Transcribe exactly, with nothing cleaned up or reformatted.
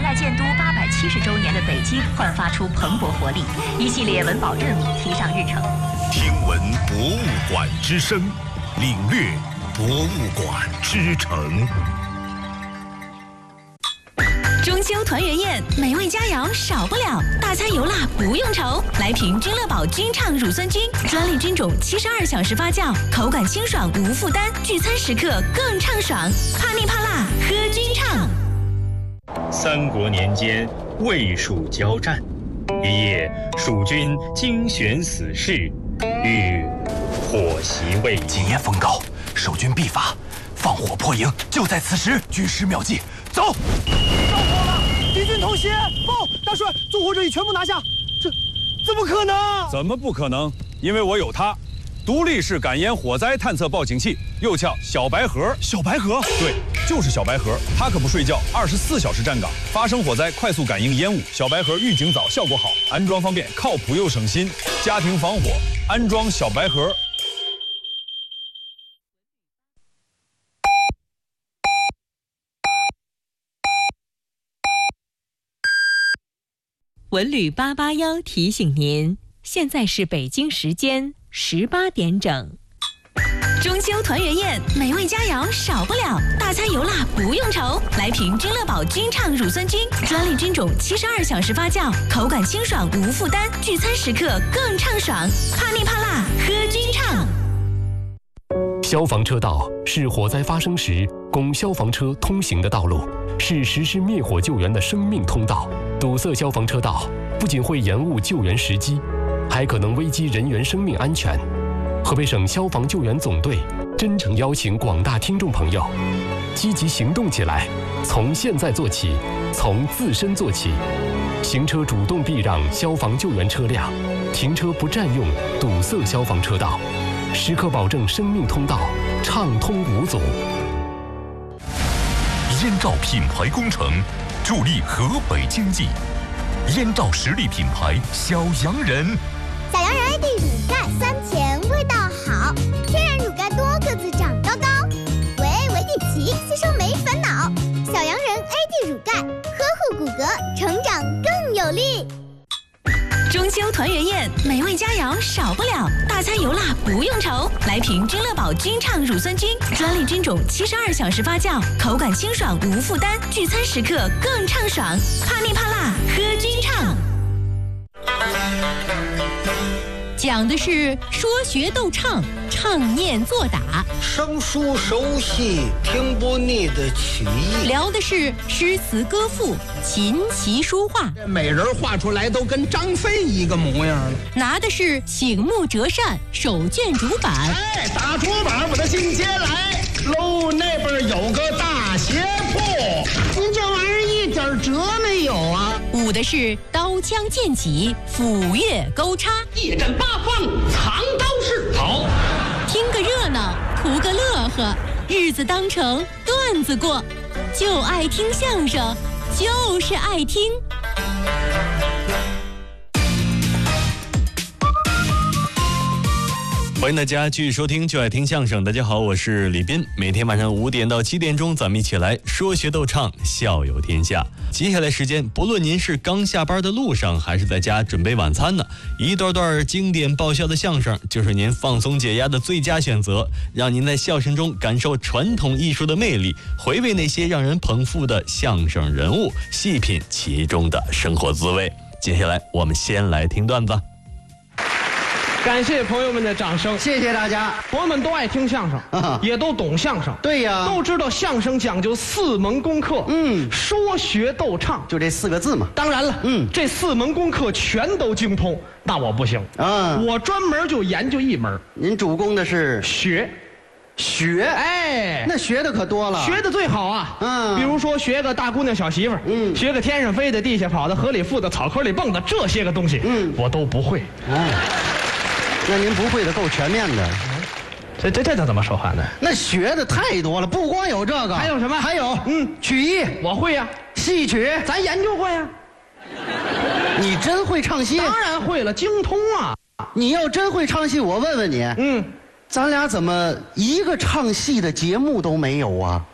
在建都八百七十周年的北京焕发出蓬勃活力，一系列文保任务提上日程。 听闻博物馆之声，领略博物馆之城。 中秋团圆宴，美味佳肴少不了，大餐油辣不用愁。来瓶君乐宝君畅乳酸菌，专利菌种，七十二小时发酵，口感清爽无负担，聚餐时刻更畅爽。怕腻怕辣，喝君畅。 三国年间，魏蜀交战，一夜，蜀军惊选死士，欲火袭魏。 今夜风高，守军必发，放火破营就在此时。军师妙计，走！ 着火了！敌军偷袭！报，大帅，纵火者已全部拿下。这怎么可能？ 怎么不可能？因为我有它。独立式感烟火灾探测报警器，又叫小白盒。 小白盒， 对，就是小白盒。它可不睡觉，二十四小时站岗，发生火灾快速感应烟雾。小白盒预警早，效果好，安装方便，靠谱又省心。家庭防火，安装小白盒。 文旅八八幺提醒您，现在是北京时间十八点整。中秋团圆宴，美味佳肴少不了，大餐油辣不用愁。来瓶君乐宝君畅乳酸菌，专利菌种，七十二小时发酵，口感清爽无负担，聚餐时刻更畅爽。怕腻怕辣，喝君畅。 消防车道是火灾发生时供消防车通行的道路，是实施灭火救援的生命通道。堵塞消防车道不仅会延误救援时机，还可能危及人员生命安全。河北省消防救援总队真诚邀请广大听众朋友积极行动起来，从现在做起，从自身做起。行车主动避让消防救援车辆，停车不占用堵塞消防车道，时刻保证生命通道畅通无阻。 燕赵品牌工程助力河北经济，燕赵实力品牌小洋人。 小洋人 A D 乳钙酸甜味道好，天然乳钙多个子长高高，维 A 维 D 齐，吸收没烦恼。小洋人 A D 乳钙，呵护骨骼，成长更有力。 中秋团圆宴，美味佳肴少不了，大餐油辣不用愁。来瓶君乐宝君畅乳酸菌，专利菌种，七十二小时发酵，口感清爽无负担，聚餐时刻更畅爽。怕腻怕辣，喝君畅。讲的是说学逗唱，唱念做打， 生疏熟悉，听不腻的曲艺。 聊的是诗词歌赋，琴棋书画。 美人画出来都跟张飞一个模样了。 拿的是醒目折扇，手卷竹板。 哎，打竹板把它进阶来喽，那边有个大鞋铺。您这玩意儿一点辙没有啊！ 舞的是刀枪剑戟，斧钺钩叉， 夜战八方，藏刀式。好， 听个热闹，图个乐呵，日子当成段子过，就爱听相声，就是爱听。 欢迎大家继续收听就爱听相声。大家好，我是李斌。每天晚上五点到七点钟，咱们一起来说学逗唱，笑有天下。接下来时间，不论您是刚下班的路上，还是在家准备晚餐呢，一段段经典爆笑的相声就是您放松解压的最佳选择，让您在笑声中感受传统艺术的魅力，回味那些让人捧腹的相声人物，细品其中的生活滋味。接下来我们先来听段子。 感谢朋友们的掌声， 谢谢大家。 朋友们都爱听相声，啊、也都懂相声。 对呀， 都知道相声讲究四门功课， 嗯， 说学逗唱， 就这四个字嘛。 当然了， 嗯， 这四门功课全都精通，那我不行啊， 我专门就研究一门。 您主攻的是学。 学， 哎， 那学的可多了， 学的最好啊。嗯，比如说学个大姑娘小媳妇儿，嗯，学个天上飞的、地下跑的、河里浮的、草坑里蹦的，这些个东西，嗯，我都不会。 哦，那您不会的够全面的。 这这这这怎么说话呢？ 那学的太多了，不光有这个， 还有什么？ 还有， 嗯， 曲艺我会呀， 戏曲咱研究过呀。 你真会唱戏？ 当然会了，精通啊。 你要真会唱戏，我问问你， 嗯。 咱俩怎么一个唱戏的节目都没有啊？